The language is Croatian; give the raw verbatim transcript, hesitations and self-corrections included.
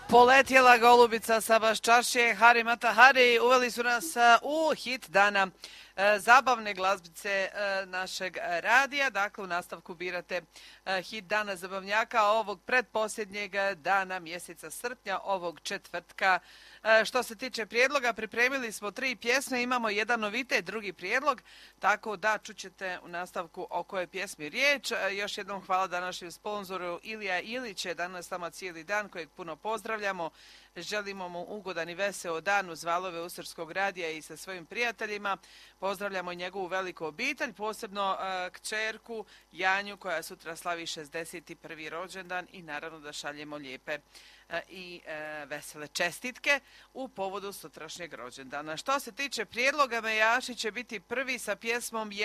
Poletjela golubica sa Baščaršije, Hari Mata Hari, uveli su nas u hit dana zabavne glazbice našeg radija. Dakle, u nastavku birate hit dana zabavnjaka ovog predposljednjeg dana mjeseca srpnja, ovog četvrtka. Što se tiče prijedloga, pripremili smo tri pjesme, imamo jedan novitet, drugi prijedlog, tako da čućete u nastavku o kojoj pjesmi riječ. Još jednom hvala današnjem sponzoru Ilija Ilić, je danas tamo cijeli dan, kojeg puno pozdravljamo. Želimo mu ugodan i veseo dan uz valove Usrskog radija i sa svojim prijateljima. Pozdravljamo njegovu veliku obitelj, posebno uh, kćerku Janju koja sutra slavi šezdeset prvi rođendan i naravno da šaljemo lijepe uh, i uh, vesele čestitke u povodu sutrašnjeg rođendana. Što se tiče prijedloga, Mejaši će biti prvi sa pjesmom